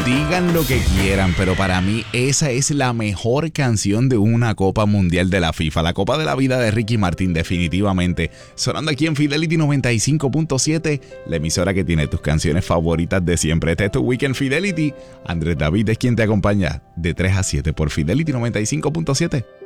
Digan lo que quieran, pero para mí esa es la mejor canción de una Copa Mundial de la FIFA. La Copa de la Vida de Ricky Martin, definitivamente. Sonando aquí en Fidelity 95.7, la emisora que tiene tus canciones favoritas de siempre. Este es tu Weekend Fidelity. Andrés David es quien te acompaña de 3 a 7 por Fidelity 95.7.